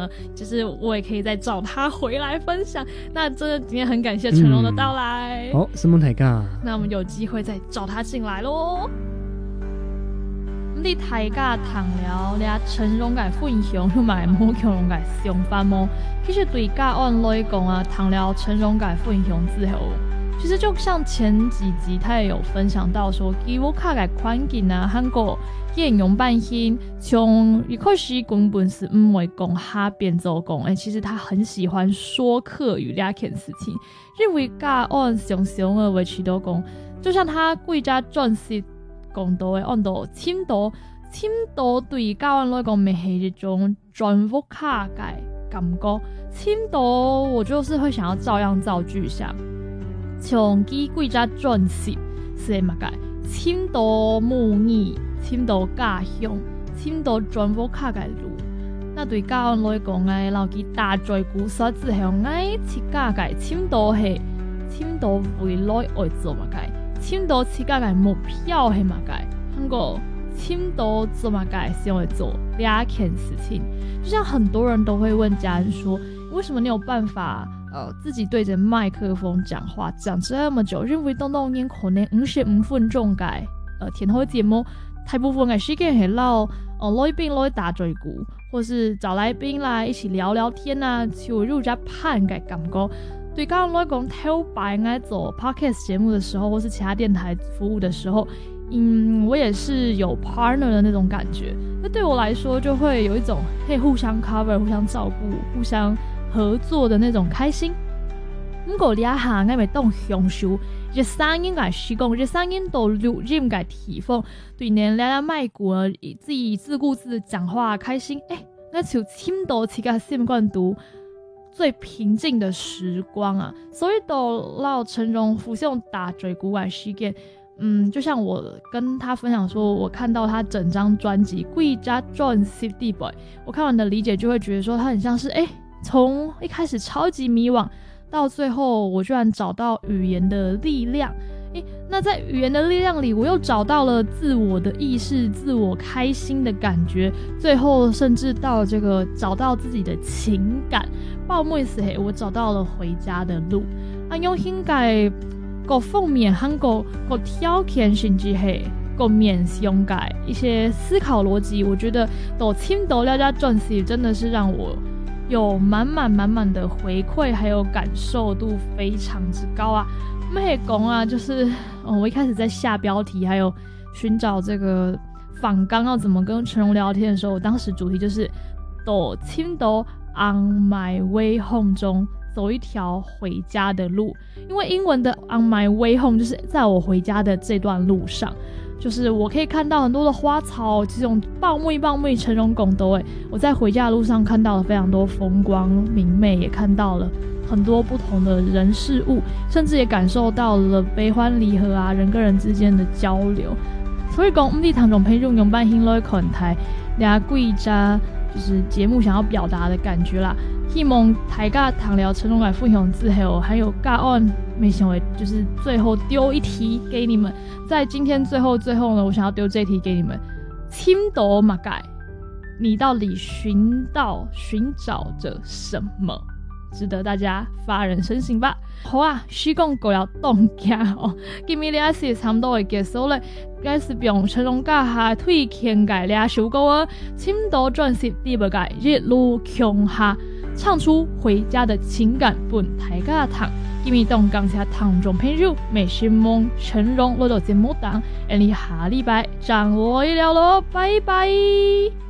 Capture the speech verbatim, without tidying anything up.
呢，就是我也可以再找他回来分享。那真的今天很感谢陈荣的到来。 好、嗯，什么大家？ 那我们有机会再找他进来咯。你大家谈了了陈荣嘅分享，同埋冇強榮嘅想法麼？其實對個案來講啊，談了陳榮嘅分享之後，其實就像前幾集他也有分享到說，基我卡嘅環境啊，韓國應用半天，從一開始根本是唔會講哈變做講，誒，其實他很喜歡說客語呢件事情，因為個案常常嘅維持到講，就像他貴家轉世。講到嘅按到簽到簽到對教案來講咪係一種轉複卡嘅感覺，簽到我就是會想要照樣造句一下，從幾貴家轉世是乜嘅簽到母語簽到家鄉簽到轉複卡嘅路，那對教案來講嘅留佢大嘴故事之後愛設家嘅簽到係簽到未來愛做乜嘅簽到自家嘅目標係乜嘅？韓國簽到做乜嘅先會做兩件事情。就像很多人都會問家人說，為什麼你有辦法呃自己對着麥克風講話講這麼久？因為當當然可能五十五分鐘嘅呃天後節目，大部分嘅時間係撈呃來賓來打嘴鼓，或是找來賓來一起聊聊天啊，就入家盼嘅感覺。對剛剛來講，頭擺在做 podcast 節目的時候，或是其他電台服務的時候，嗯，我也是有 partner 的那種感覺。那對我來說，就會有一種可以互相 cover、互相照顧、互相合作的那種開心。咁嗰啲下，我咪當享受，這聲音嘅時光，這聲音都錄音嘅地方，對人聊聊麥鼓啊，自己自顧自講話開心。誒，我就簽到自己心肝讀。最平靜的時光啊，所以到讓陳榮浮現打嘴鼓嘅事件，嗯，就像我跟他分享說，我看到他整張專輯《貴家轉世地位》，我看完的理解就會覺得說，他很像是，誒，從一開始超級迷惘，到最後我居然找到語言的力量。誒，那在語言的力量裡，我又找到了自我的意識，自我開心的感覺，最後甚至到這個找到自己的情感。爆妹時係我找到了回家的路。啊，用應該各方面韓國各條件甚至係各面向嘅一些思考邏輯，我覺得都簽到了家轉世真的是讓我有滿滿滿滿的回饋，還有感受度非常之高啊。我們講啊，就是、嗯、我一開始在下標題，還有尋找這個訪綱要怎麼跟陳榮聊天的時候，我當時主題就是到青島 On My Way Home 中走一條回家的路，因為英文的 On My Way Home 就是在我回家的這段路上，就是我可以看到很多的花草，這種棒妹棒妹陳榮拱都誒，我在回家的路上看到了非常多風光明媚，也看到了很多不同的人事物，甚至也感受到了悲歡離合啊，人跟人之間的交流。所以講，我哋唐總配用用半興來看台倆貴家就是節目想要表達的感覺啦。希望大家談聊陳榮來分享之後，還有個案沒想到就是最後丟一題給你們。在今天最後最後呢，我想要丟這題給你們：青島馬蓋，你到底尋到尋找着什麼？值得大家發人深省吧。好啊，時間過了凍假哦，今日呢是差不多會結束了。該是用陳榮家下推薦嘅兩首歌啊，青島轉世第二屆一路向下，唱出回家的情感伴大家聽。今日當感謝聽眾朋友，美心夢陳榮來到節目檔，我哋下禮拜再會了咯，拜拜。